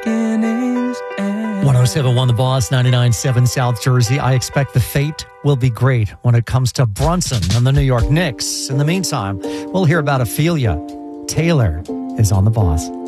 beginnings end. 107.1 The Boss, 99.7 South Jersey. I expect the fate will be great when it comes to Brunson and the New York Knicks. In the meantime, we'll hear about Ophelia. Taylor is on The Boss.